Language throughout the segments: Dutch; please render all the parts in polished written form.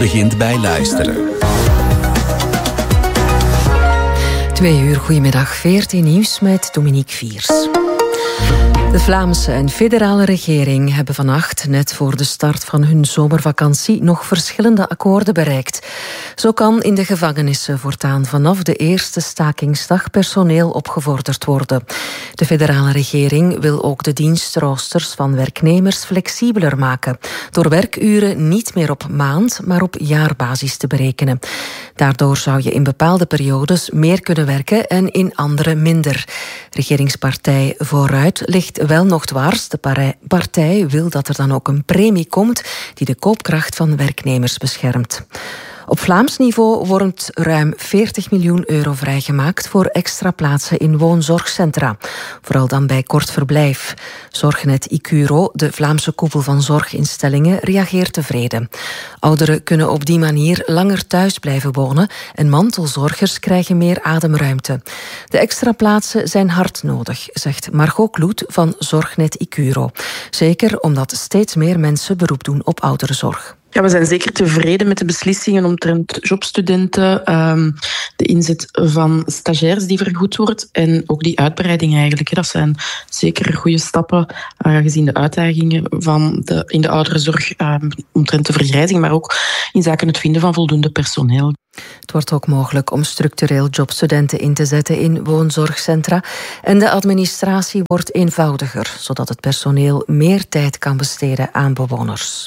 begint bij luisteren. 2 uur, goedemiddag, 14 nieuws met Dominique Viers. De Vlaamse en federale regering hebben vannacht, net voor de start van hun zomervakantie, nog verschillende akkoorden bereikt. Zo kan in de gevangenissen voortaan vanaf de eerste stakingsdag personeel opgevorderd worden. De federale regering wil ook de dienstroosters van werknemers flexibeler maken, door werkuren niet meer op maand, maar op jaarbasis te berekenen. Daardoor zou je in bepaalde periodes meer kunnen werken en in andere minder. Regeringspartij Vooruit ligt wel nog dwars. De partij wil dat er dan ook een premie komt die de koopkracht van werknemers beschermt. Op Vlaams niveau wordt ruim 40 miljoen euro vrijgemaakt voor extra plaatsen in woonzorgcentra. Vooral dan bij kort verblijf. Zorgnet Icuro, de Vlaamse koepel van zorginstellingen, reageert tevreden. Ouderen kunnen op die manier langer thuis blijven wonen en mantelzorgers krijgen meer ademruimte. De extra plaatsen zijn hard nodig, zegt Margot Kloet van Zorgnet Icuro. Zeker omdat steeds meer mensen beroep doen op ouderenzorg. Ja, we zijn zeker tevreden met de beslissingen omtrent jobstudenten, de inzet van stagiairs die vergoed wordt en ook die uitbreiding eigenlijk. Dat zijn zeker goede stappen gezien de uitdagingen in de ouderenzorg omtrent de vergrijzing, maar ook in zaken het vinden van voldoende personeel. Het wordt ook mogelijk om structureel jobstudenten in te zetten in woonzorgcentra en de administratie wordt eenvoudiger, zodat het personeel meer tijd kan besteden aan bewoners.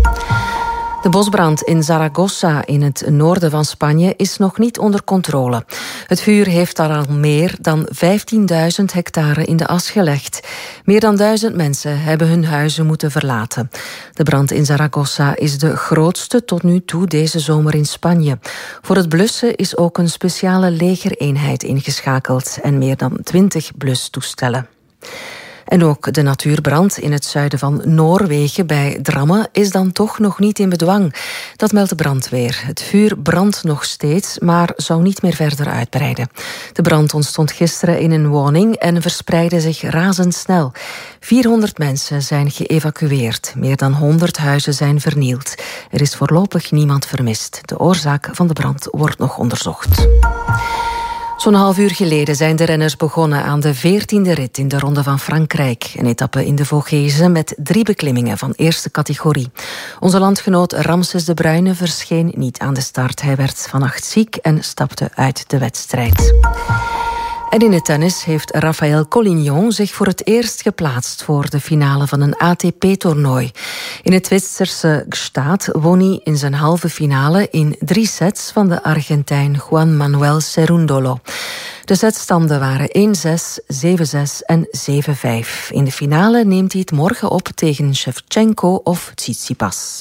De bosbrand in Zaragoza in het noorden van Spanje is nog niet onder controle. Het vuur heeft daar al meer dan 15.000 hectare in de as gelegd. Meer dan 1000 mensen hebben hun huizen moeten verlaten. De brand in Zaragoza is de grootste tot nu toe deze zomer in Spanje. Voor het blussen is ook een speciale legereenheid ingeschakeld en meer dan 20 blustoestellen. En ook de natuurbrand in het zuiden van Noorwegen bij Drammen is dan toch nog niet in bedwang. Dat meldt de brandweer. Het vuur brandt nog steeds, maar zou niet meer verder uitbreiden. De brand ontstond gisteren in een woning en verspreidde zich razendsnel. 400 mensen zijn geëvacueerd. Meer dan 100 huizen zijn vernield. Er is voorlopig niemand vermist. De oorzaak van de brand wordt nog onderzocht. Zo'n half uur geleden zijn de renners begonnen aan de 14e rit in de Ronde van Frankrijk. Een etappe in de Vogese met 3 beklimmingen van eerste categorie. Onze landgenoot Ramses de Bruyne verscheen niet aan de start. Hij werd vannacht ziek en stapte uit de wedstrijd. En in het tennis heeft Raphaël Collignon zich voor het eerst geplaatst voor de finale van een ATP-toernooi. In het Zwitserse Gstaad won hij in zijn halve finale in 3 sets van de Argentijn Juan Manuel Cerundolo. De setstanden waren 1-6, 7-6 en 7-5. In de finale neemt hij het morgen op tegen Shevchenko of Tsitsipas.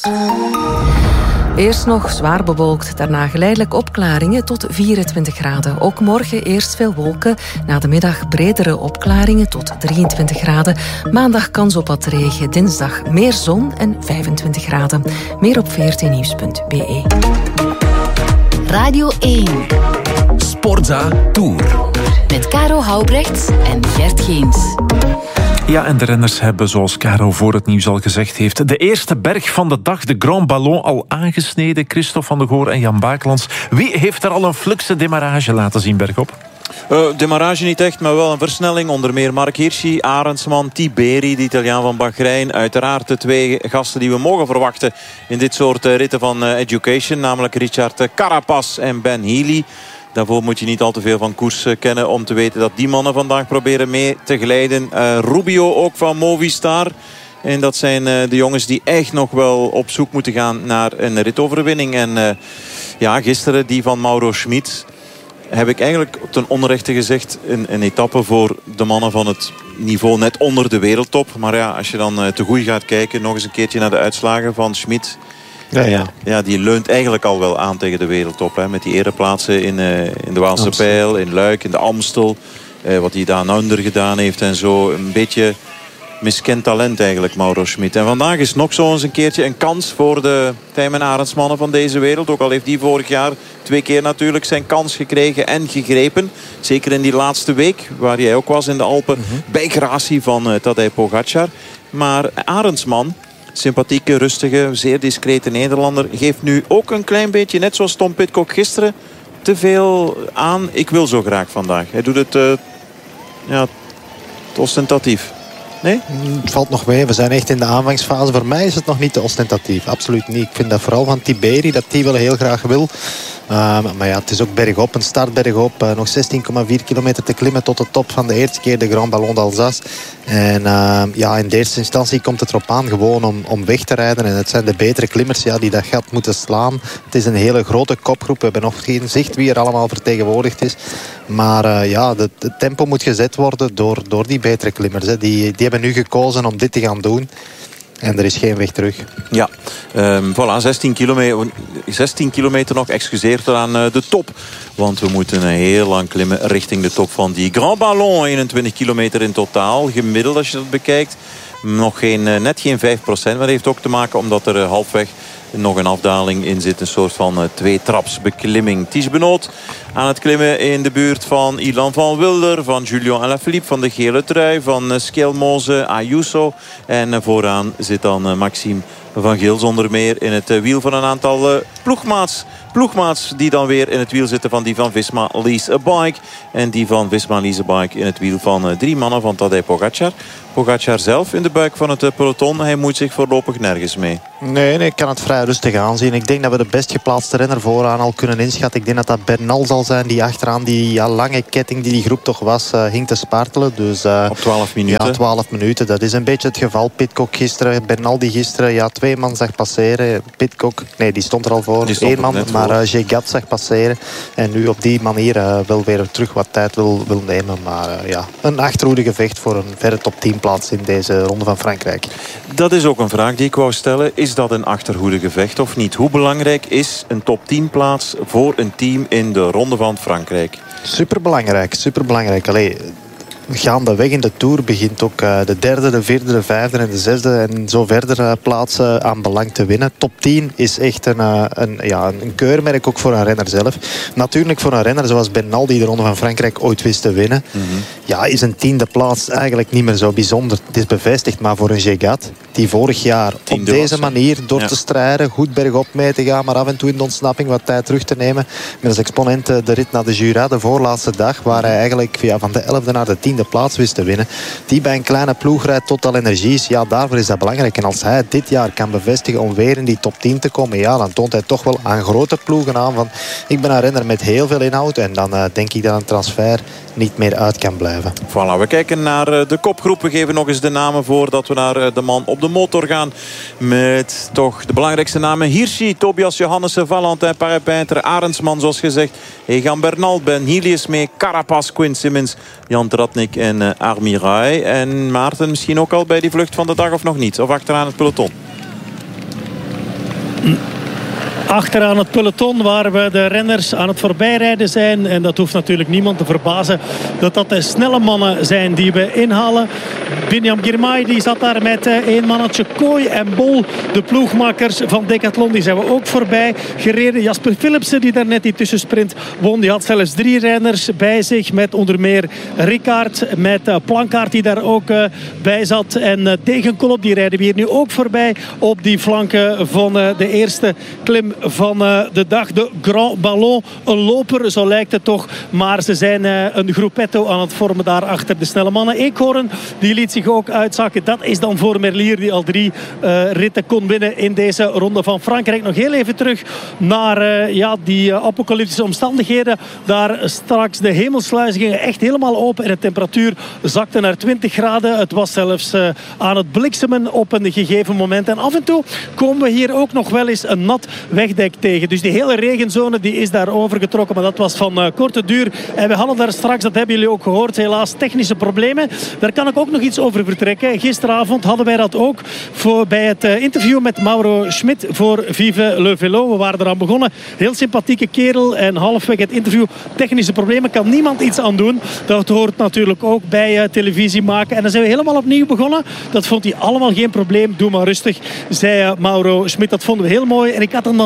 Eerst nog zwaar bewolkt, daarna geleidelijk opklaringen tot 24 graden. Ook morgen eerst veel wolken, na de middag bredere opklaringen tot 23 graden. Maandag kans op wat regen, dinsdag meer zon en 25 graden. Meer op 14nieuws.be. Radio 1. Sportza Tour. Met Caro Houbrechts en Gert Geens. Ja, en de renners hebben, zoals Caro voor het nieuws al gezegd heeft, de eerste berg van de dag, de Grand Ballon, al aangesneden. Christophe van der Goor en Jan Bakelands. Wie heeft er al een flukse demarrage laten zien bergop? Demarrage niet echt, maar wel een versnelling. Onder meer Mark Hirschi, Arendsman, Tiberi, de Italiaan van Bahrein. Uiteraard de 2 gasten die we mogen verwachten in dit soort ritten van Education. Namelijk Richard Carapaz en Ben Healy. Daarvoor moet je niet al te veel van koers kennen om te weten dat die mannen vandaag proberen mee te glijden. Rubio ook van Movistar. En dat zijn de jongens die echt nog wel op zoek moeten gaan naar een ritoverwinning. En gisteren die van Mauro Schmid. Heb ik eigenlijk ten onrechte gezegd een etappe voor de mannen van het niveau net onder de wereldtop. Maar ja, als je dan te goed gaat kijken, nog eens een keertje naar de uitslagen van Schmid. Ja, die leunt eigenlijk al wel aan tegen de wereldtop. Hè, met die ereplaatsen in de Waalse Pijl, in Luik, in de Amstel. Wat hij daar onder gedaan heeft en zo. Een beetje miskend talent eigenlijk, Mauro Schmid. En vandaag is nog zo eens een keertje een kans voor de Tijmen Arendsmannen van deze wereld. Ook al heeft hij vorig jaar 2 keer natuurlijk zijn kans gekregen en gegrepen. Zeker in die laatste week, waar hij ook was in de Alpen. Bij gratie van Tadej Pogacar. Maar Arendsman sympathieke, rustige, zeer discrete Nederlander geeft nu ook een klein beetje, net zoals Tom Pidcock gisteren, te veel aan. Ik wil zo graag vandaag. Hij doet het ostentatief. Nee? Het valt nog mee. We zijn echt in de aanvangsfase. Voor mij is het nog niet te ostentatief. Absoluut niet. Ik vind dat vooral van Tiberi, dat die wel heel graag wil. Maar ja, het is ook bergop, een startbergop. Nog 16,4 kilometer te klimmen tot de top van de eerste keer de Grand Ballon d'Alsace. En in de eerste instantie komt het erop aan gewoon om weg te rijden. En het zijn de betere klimmers die dat gat moeten slaan. Het is een hele grote kopgroep. We hebben nog geen zicht wie er allemaal vertegenwoordigd is. Maar het tempo moet gezet worden door die betere klimmers. Hè. Die hebben nu gekozen om dit te gaan doen. En er is geen weg terug. Ja, voilà, 16 kilometer nog. Excuseer tot aan de top. Want we moeten heel lang klimmen richting de top van die Grand Ballon. 21 kilometer in totaal. Gemiddeld als je dat bekijkt. Nog net geen 5%. Maar dat heeft ook te maken omdat er halfweg nog een afdaling in zit. Een soort van tweetrapsbeklimming. Ties Benoot aan het klimmen in de buurt van Ilan van Wilder, van Julien Alaphilippe, van de gele trui, van Skelmoze, Ayuso. En vooraan zit dan Maxime van Gils onder meer in het wiel van een aantal ploegmaats die dan weer in het wiel zitten van die van Visma Lease a Bike. En die van Visma Lease a Bike in het wiel van 3 mannen van Tadej Pogacar. Pogacar zelf in de buik van het peloton. Hij moet zich voorlopig nergens mee. Nee, ik kan het vrij rustig aanzien. Ik denk dat we de best geplaatste renner vooraan al kunnen inschatten. Ik denk dat Bernal zal zijn die achteraan die lange ketting die groep toch was, hing te spartelen. Dus, op 12 minuten. Ja, 12 minuten. Dat is een beetje het geval. Pidcock gisteren, Bernal die gisteren 2 man zag passeren. Pidcock, nee, die stond er al voor. 1 man, maar Jegat zag passeren. En nu op die manier wel weer terug wat tijd wil nemen. Maar een achterhoede gevecht voor een verre top 10 plaats in deze Ronde van Frankrijk. Dat is ook een vraag die ik wou stellen. Is dat een achterhoede gevecht of niet? Hoe belangrijk is een top 10 plaats voor een team in de Ronde van Frankrijk? Superbelangrijk, superbelangrijk. Allee, gaandeweg in de Tour begint ook de derde, de vierde, de vijfde en de zesde en zo verder plaatsen aan belang te winnen. Top 10 is echt een keurmerk ook voor een renner zelf. Natuurlijk voor een renner zoals Bernal die de Ronde van Frankrijk ooit wist te winnen. Is een 10e plaats eigenlijk niet meer zo bijzonder. Het is bevestigd, maar voor een Jegat die vorig jaar op deze manier door te strijden, goed bergop mee te gaan, maar af en toe in de ontsnapping wat tijd terug te nemen. Met als exponent de rit naar de Jura, de voorlaatste dag, waar hij eigenlijk van de 11e naar de 10e plaats wist te winnen. Die bij een kleine ploeg rijdt Total Energies. Ja, daarvoor is dat belangrijk. En als hij het dit jaar kan bevestigen om weer in die top 10 te komen, dan toont hij toch wel aan grote ploegen aan van ik ben een renner met heel veel inhoud. En dan denk ik dat een transfer niet meer uit kan blijven. Voilà, we kijken naar de kopgroep. We geven nog eens de namen voordat we naar de man op de motor gaan. Met toch de belangrijkste namen. Hirschi, Tobias Johannessen, Valentin Parepinter, Arendsman zoals gezegd. Egan Bernal, Ben Hilius mee, Carapaz, Quinn Simmons, Jan Tratnik en Armirail. En Maarten misschien ook al bij die vlucht van de dag of nog niet? Of achteraan het peloton? Achteraan het peloton waar we de renners aan het voorbijrijden zijn. En dat hoeft natuurlijk niemand te verbazen dat de snelle mannen zijn die we inhalen. Binyam Girmay die zat daar met 1 mannetje. Kooi en Bol, de ploegmakers van Decathlon, die zijn we ook voorbij gereden. Jasper Philipsen die daar net die tussensprint won. Die had zelfs 3 renners bij zich met onder meer Rickaard, met Plankaart die daar ook bij zat. En Tegenkolop, die rijden we hier nu ook voorbij op die flanken van de eerste klim van de dag. De Grand Ballon, een loper, zo lijkt het toch. Maar ze zijn een groepetto aan het vormen daar achter de snelle mannen. Eekhoorn, die liet zich ook uitzakken. Dat is dan voor Merlier, die al 3 ritten kon winnen in deze Ronde van Frankrijk. Nog heel even terug naar die apocalyptische omstandigheden. Daar straks de hemelsluizen gingen echt helemaal open en de temperatuur zakte naar 20 graden. Het was zelfs aan het bliksemen op een gegeven moment. En af en toe komen we hier ook nog wel eens een nat wegdek tegen. Dus die hele regenzone die is daar overgetrokken. Maar dat was van korte duur. En we hadden daar straks, dat hebben jullie ook gehoord, helaas technische problemen. Daar kan ik ook nog iets over vertrekken. Gisteravond hadden wij dat ook bij het interview met Mauro Schmid voor Vive le Velo. We waren eraan begonnen. Heel sympathieke kerel. En halfweg het interview, technische problemen, kan niemand iets aan doen. Dat hoort natuurlijk ook bij televisie maken. En dan zijn we helemaal opnieuw begonnen. Dat vond hij allemaal geen probleem. Doe maar rustig, zei Mauro Schmid. Dat vonden we heel mooi. En ik had hem dan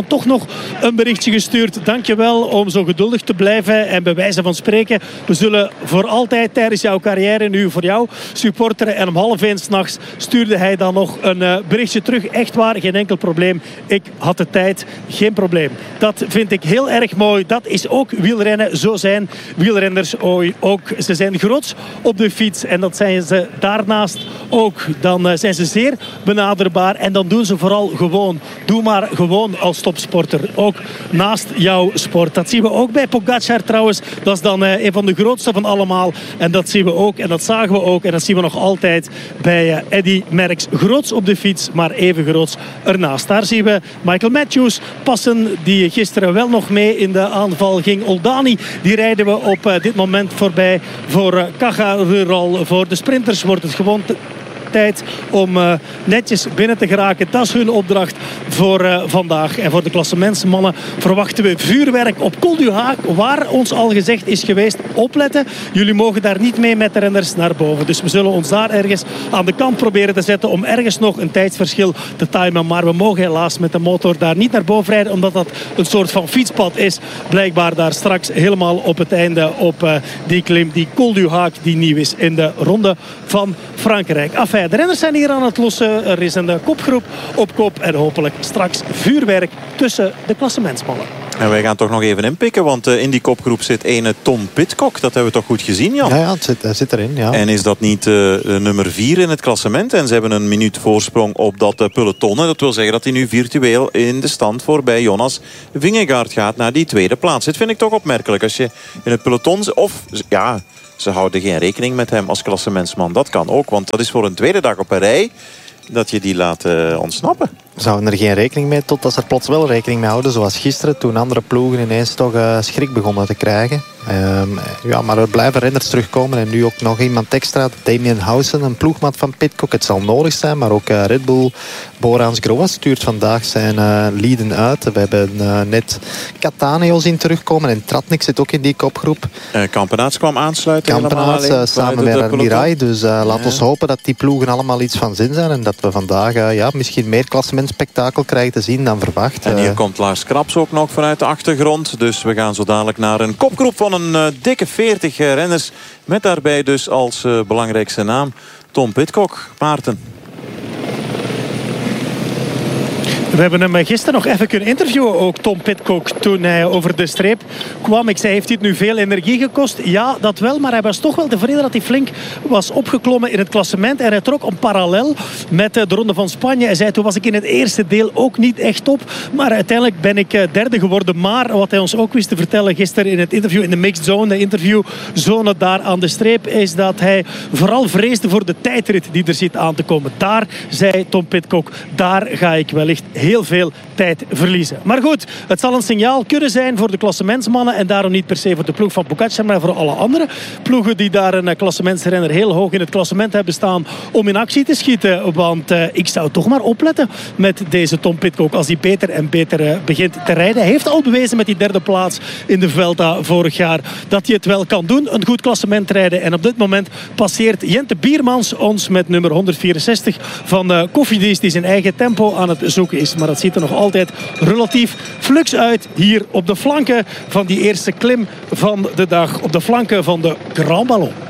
dan toch nog een berichtje gestuurd. Dankjewel om zo geduldig te blijven. En bij wijze van spreken, we zullen voor altijd tijdens jouw carrière nu voor jou supporteren. En om 12:30 s'nachts stuurde hij dan nog een berichtje terug. Echt waar, geen enkel probleem. Ik had de tijd, geen probleem. Dat vind ik heel erg mooi. Dat is ook wielrennen. Zo zijn wielrenners ook. Ze zijn groots op de fiets. En dat zijn ze daarnaast ook. Dan zijn ze zeer benaderbaar. En dan doen ze vooral gewoon. Doe maar gewoon als topsporter. Ook naast jouw sport. Dat zien we ook bij Pogacar trouwens. Dat is dan een van de grootste van allemaal. En dat zien we ook. En dat zagen we ook. En dat zien we nog altijd bij Eddy Merckx. Groots op de fiets, maar even groots ernaast. Daar zien we Michael Matthews passen. Die gisteren wel nog mee in de aanval ging. Oldani, die rijden we op dit moment voorbij. Voor Caja Rural. Voor de sprinters wordt het gewoon tijd om netjes binnen te geraken. Dat is hun opdracht voor vandaag. En voor de klassementsmannen verwachten we vuurwerk op Col du Haak, waar ons al gezegd is geweest, opletten. Jullie mogen daar niet mee met de renners naar boven. Dus we zullen ons daar ergens aan de kant proberen te zetten om ergens nog een tijdsverschil te timen. Maar we mogen helaas met de motor daar niet naar boven rijden, omdat dat een soort van fietspad is. Blijkbaar daar straks helemaal op het einde op die klim, die Col du Haak, die nieuw is in de Ronde van Frankrijk. De renners zijn hier aan het lossen. Er is een kopgroep op kop. En hopelijk straks vuurwerk tussen de klassementsmannen. En wij gaan toch nog even inpikken. Want in die kopgroep zit ene Tom Pidcock. Dat hebben we toch goed gezien, Jan? Ja, het zit erin. Ja. En is dat niet nummer 4 in het klassement? En ze hebben een minuut voorsprong op dat peloton. En dat wil zeggen dat hij nu virtueel in de stand voorbij Jonas Vingegaard gaat naar die tweede plaats. Dit vind ik toch opmerkelijk. Als je in het peloton... Of ja... Ze houden geen rekening met hem als klassementsman. Dat kan ook, want dat is voor een tweede dag op een rij dat je die laat ontsnappen. Ze houden er geen rekening mee totdat ze er plots wel rekening mee houden. Zoals gisteren, toen andere ploegen ineens toch schrik begonnen te krijgen. Ja, maar er blijven renners terugkomen. En nu ook nog iemand extra. Damien Howson, een ploegmaat van Pidcock. Het zal nodig zijn, maar ook Red Bull. Borans Groa stuurt vandaag zijn leaden uit. We hebben net Cattaneo zien terugkomen. En Tratnik zit ook in die kopgroep. Kampenaerts kwam aansluiten. Kampenaerts samen met Mirai. Dus laten we hopen dat die ploegen allemaal iets van zin zijn. En dat we vandaag misschien meer klassementspektakel krijgen te zien dan verwacht. En hier komt Lars Kraps ook nog vanuit de achtergrond. Dus we gaan zo dadelijk naar een kopgroep van een dikke 40 renners. Met daarbij dus als belangrijkste naam Tom Pidcock. Maarten. We hebben hem gisteren nog even kunnen interviewen, ook Tom Pidcock, toen hij over de streep kwam. Ik zei, heeft dit nu veel energie gekost? Ja, dat wel, maar hij was toch wel tevreden dat hij flink was opgeklommen in het klassement. En hij trok een parallel met de Ronde van Spanje. Hij zei, toen was ik in het eerste deel ook niet echt top. Maar uiteindelijk ben ik derde geworden. Maar wat hij ons ook wist te vertellen gisteren in het interview, in de mixed zone, de interviewzone daar aan de streep, is dat hij vooral vreesde voor de tijdrit die er zit aan te komen. Daar, zei Tom Pidcock, daar ga ik wellicht heel veel tijd verliezen. Maar goed, het zal een signaal kunnen zijn voor de klassementsmannen en daarom niet per se voor de ploeg van Pogacar, maar voor alle andere ploegen die daar een klassementsrenner heel hoog in het klassement hebben staan om in actie te schieten. Want ik zou toch maar opletten met deze Tom Pidcock als hij beter en beter begint te rijden. Hij heeft al bewezen met die derde plaats in de Vuelta vorig jaar dat hij het wel kan doen, een goed klassement rijden. En op dit moment passeert Jente Biermans ons met nummer 164 van Cofidis, die zijn eigen tempo aan het zoeken is. Maar dat ziet er nog altijd relatief flux uit hier op de flanken van die eerste klim van de dag. Op de flanken van de Grand Ballon.